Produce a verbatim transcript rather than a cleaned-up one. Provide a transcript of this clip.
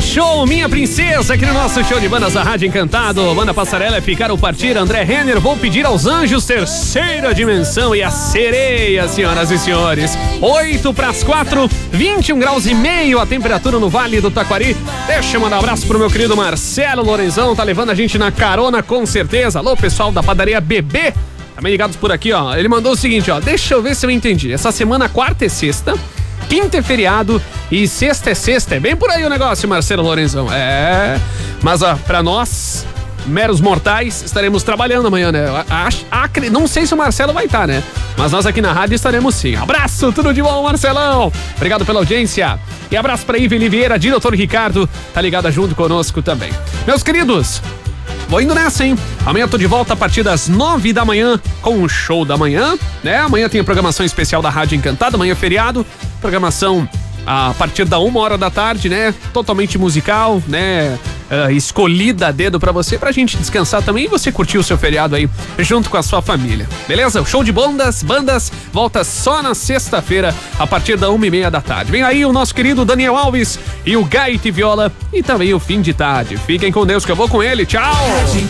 Show, Minha Princesa, aqui no nosso show de bandas da Rádio Encantado. Banda Passarela é Ficar ou Partir, André Renner, Vou Pedir aos Anjos, Terceira Dimensão e a Sereia, senhoras e senhores. Oito para as quatro, vinte e um graus e meio a temperatura no Vale do Taquari. Deixa eu mandar um abraço pro meu querido Marcelo Lorenzão, tá levando a gente na carona com certeza. Alô, pessoal da Padaria Bebê, também ligados por aqui, ó. Ele mandou o seguinte, ó, deixa eu ver se eu entendi. Essa semana, quarta é sexta, quinta é feriado e sexta é sexta. É bem por aí o negócio, Marcelo Lorenzão. É, mas ó, pra nós, meros mortais, estaremos trabalhando amanhã, né? Acho, ac... Não sei se o Marcelo vai estar, né? Mas nós aqui na rádio estaremos sim. Abraço, tudo de bom, Marcelão. Obrigado pela audiência. E abraço pra Iveli Vieira, diretor Ricardo, tá ligada junto conosco também. Meus queridos, vou indo nessa, hein? Amanhã tô de volta a partir das nove da manhã com o show da manhã, né? Amanhã tem a programação especial da Rádio Encantada, amanhã é feriado, programação a partir da uma hora da tarde, né? Totalmente musical, né? Uh, escolhida a dedo pra você, pra gente descansar também e você curtir o seu feriado aí junto com a sua família, beleza? O show de bandas, bandas volta só na sexta-feira a partir da uma e meia da tarde. Vem aí o nosso querido Daniel Alves e o Gaita e Viola e também o Fim de Tarde. Fiquem com Deus que eu vou com ele, tchau!